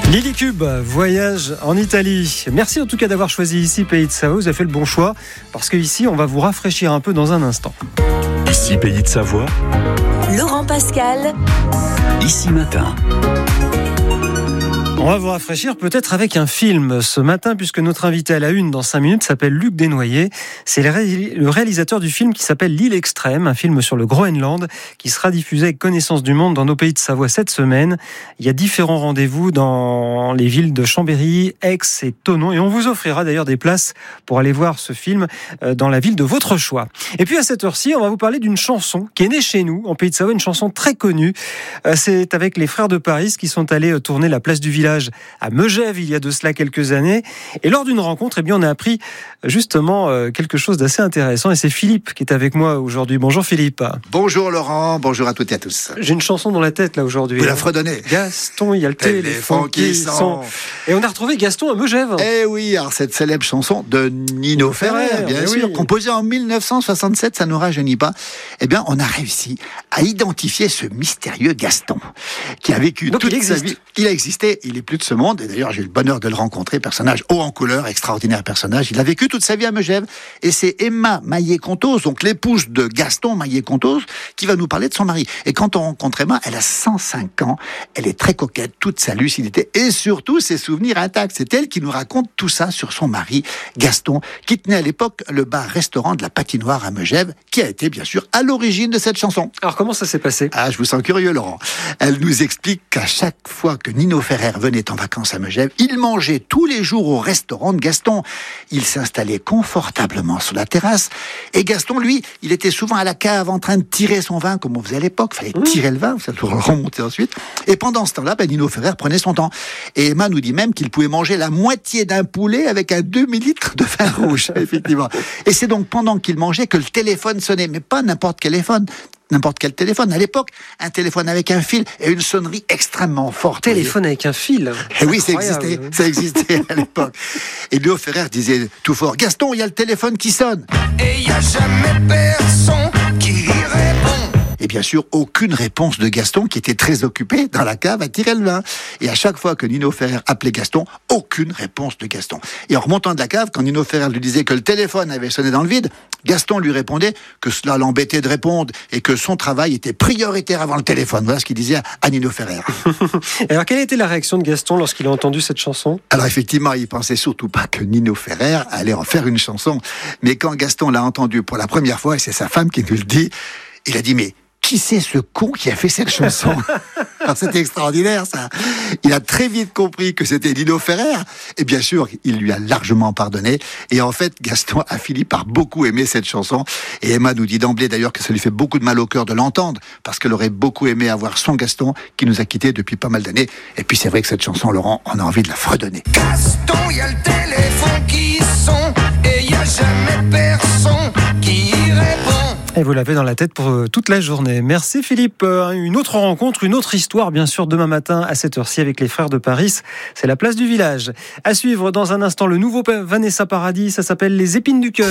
Lily Cube, voyage en Italie. Merci en tout cas d'avoir choisi ici Pays de Savoie. Vous avez fait le bon choix parce qu'ici on va vous rafraîchir un peu dans un instant. Ici Pays de Savoie. Laurent Pascal. Ici Matin. On va vous rafraîchir peut-être avec un film ce matin, puisque notre invité à la une dans 5 minutes s'appelle Luc Desnoyers. C'est le réalisateur du film qui s'appelle L'île extrême, un film sur le Groenland qui sera diffusé avec Connaissance du monde dans nos Pays de Savoie cette semaine. Il y a différents rendez-vous dans les villes de Chambéry, Aix et Thonon, et on vous offrira d'ailleurs des places pour aller voir ce film dans la ville de votre choix. Et puis à cette heure-ci, on va vous parler d'une chanson qui est née chez nous, en Pays de Savoie, une chanson très connue. C'est avec les Frères de Paris qui sont allés tourner la place du village à Megève il y a de cela quelques années. Et lors d'une rencontre, on a appris justement quelque chose d'assez intéressant. Et c'est Philippe qui est avec moi aujourd'hui. Bonjour Philippe. Bonjour Laurent, bonjour à toutes et à tous. J'ai une chanson dans la tête là aujourd'hui. Vous la fredonnez. Gaston, il y a le téléphone qui sonne. Et on a retrouvé Gaston à Megève. Eh oui, alors cette célèbre chanson de Nino Ferrer, bien sûr, composée en 1967, ça nous rajeunit pas. Eh bien, on a réussi à identifier ce mystérieux Gaston qui a vécu toute sa vie. Il a existé, il est plus de ce monde, et d'ailleurs j'ai eu le bonheur de le rencontrer, personnage haut en couleur, extraordinaire personnage. Il a vécu toute sa vie à Megève, et c'est Emma Maillet-Contos, donc l'épouse de Gaston Maillet-Contos, qui va nous parler de son mari. Et quand on rencontre Emma, elle a 105 ans, elle est très coquette, toute sa lucidité, et surtout ses souvenirs intacts. C'est elle qui nous raconte tout ça sur son mari, Gaston, qui tenait à l'époque le bar-restaurant de la Patinoire à Megève, qui a été bien sûr à l'origine de cette chanson. Alors comment ça s'est passé ? Ah, je vous sens curieux Laurent. Elle nous explique qu'à chaque fois que Nino Ferrer venait en vacances à Megève, il mangeait tous les jours au restaurant de Gaston. Il s'installait confortablement sur la terrasse, et Gaston, lui, il était souvent à la cave en train de tirer son vin, comme on faisait à l'époque. Il fallait tirer le vin, ça le remonter ensuite. Et pendant ce temps-là, Nino Ferrer prenait son temps. Et Emma nous dit même qu'il pouvait manger la moitié d'un poulet avec un demi-litre de vin rouge, effectivement. Et c'est donc pendant qu'il mangeait que le téléphone sonnait, mais pas n'importe quel téléphone. À l'époque, un téléphone avec un fil et une sonnerie extrêmement forte. Téléphone avec un fil. Et oui, ça existait à l'époque. Et Nino Ferrer disait tout fort, Gaston, il y a le téléphone qui sonne. Et il n'y a jamais personne qui répond. Et bien sûr, aucune réponse de Gaston, qui était très occupé dans la cave à tirer le vin. Et à chaque fois que Nino Ferrer appelait Gaston, aucune réponse de Gaston. Et en remontant de la cave, quand Nino Ferrer lui disait que le téléphone avait sonné dans le vide, Gaston lui répondait que cela l'embêtait de répondre et que son travail était prioritaire avant le téléphone. Voilà ce qu'il disait à Nino Ferrer. Alors, quelle a été la réaction de Gaston lorsqu'il a entendu cette chanson ? Alors effectivement, il pensait surtout pas que Nino Ferrer allait en faire une chanson. Mais quand Gaston l'a entendu pour la première fois, et c'est sa femme qui nous le dit, il a dit, mais qui c'est ce con qui a fait cette chanson ? Alors c'était extraordinaire ça. Il a très vite compris que c'était Nino Ferrer, et bien sûr il lui a largement pardonné. Et en fait Gaston a fini par beaucoup aimer cette chanson. Et Emma nous dit d'emblée d'ailleurs que ça lui fait beaucoup de mal au cœur de l'entendre, parce qu'elle aurait beaucoup aimé avoir son Gaston qui nous a quittés depuis pas mal d'années. Et puis c'est vrai que cette chanson, Laurent, on a envie de la fredonner. Gaston, il y a le téléphone qui sonne et il n'y a jamais personne qui répond. Et vous l'avez dans la tête pour toute la journée. Merci Philippe. Une autre rencontre, une autre histoire, bien sûr, demain matin à cette heure-ci avec les Frères de Paris. C'est la place du village. À suivre dans un instant le nouveau Vanessa Paradis. Ça s'appelle Les Épines du Cœur.